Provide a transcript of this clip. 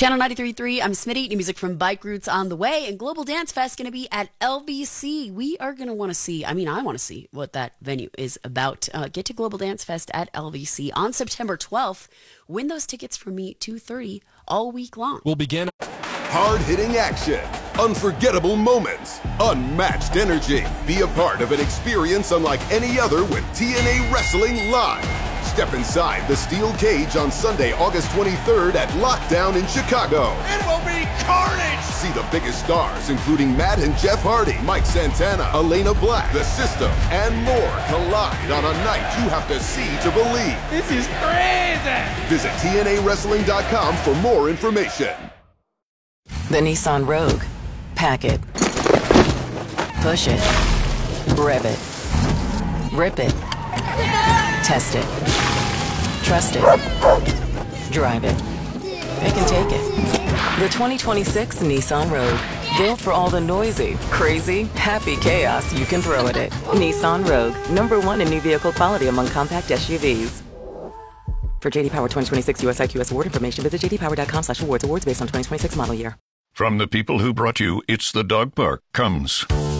Channel 93.3, I'm Smitty. New music from Bike Roots on the way, and Global Dance Fest going to be at LVC. We are going to want to see, I want to see what that venue is about. Get to Global Dance Fest at LVC on September 12th. Win those tickets from me, 2:30, all week long. We'll begin. Hard-hitting action, unforgettable moments, unmatched energy. Be a part of an experience unlike any other with TNA Wrestling Live. Step inside the steel cage on Sunday, August 23rd at Lockdown in Chicago. It will be carnage! See the biggest stars, including Matt and Jeff Hardy, Mike Santana, Elena Black, The System, and more collide on a night you have to see to believe. This is crazy! Visit TNAWrestling.com for more information. The Nissan Rogue. Pack it. Push it. Rev it. Rip it. Test it. Trust it. Drive it. It can take it. The 2026 Nissan Rogue. Built for all the noisy, crazy, happy chaos you can throw at it. Nissan Rogue. #1 in new vehicle quality among compact SUVs. For JD Power 2026 US IQS award information, visit jdpower.com/awards. Awards based on 2026 model year. From the people who brought you It's the Dog Park comes